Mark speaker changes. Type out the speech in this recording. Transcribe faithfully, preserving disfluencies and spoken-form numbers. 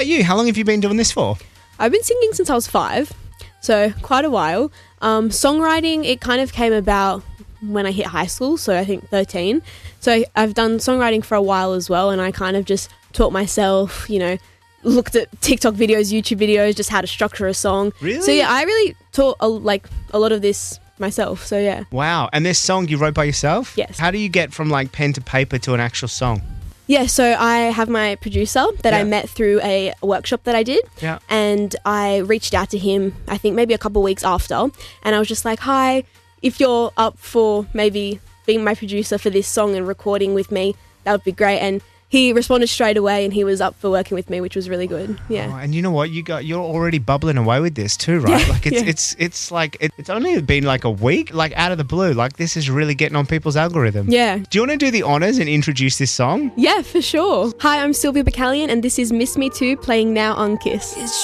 Speaker 1: you? How long have you been doing this for?
Speaker 2: I've been singing since I was five, so quite a while. Um, songwriting, it kind of came about when I hit high school, so I think thirteen. So I've done songwriting for a while as well, and I kind of just taught myself, you know, looked at TikTok videos, YouTube videos, just how to structure a song.
Speaker 1: Really?
Speaker 2: So yeah, I really taught a, like a lot of this myself. So yeah.
Speaker 1: Wow. And this song you wrote by yourself?
Speaker 2: Yes.
Speaker 1: How do you get from like pen to paper to an actual song?
Speaker 2: Yeah, so I have my producer that
Speaker 1: Yeah.
Speaker 2: I met through a workshop that I did.
Speaker 1: Yeah.
Speaker 2: And I reached out to him, I think maybe a couple of weeks after, and I was just like, hi, if you're up for maybe being my producer for this song and recording with me, that would be great. And he responded straight away, and he was up for working with me, which was really good. Yeah.
Speaker 1: Oh, and you know what? You got you're already bubbling away with this too, right?
Speaker 2: Yeah,
Speaker 1: like it's
Speaker 2: yeah.
Speaker 1: it's it's like it, it's only been like a week, like out of the blue. Like this is really getting on people's algorithm.
Speaker 2: Yeah.
Speaker 1: Do you want to do the honors and introduce this song?
Speaker 2: Yeah, for sure. Hi, I'm Sylvia Bacallion, and this is Miss Me Too playing now on Kiss.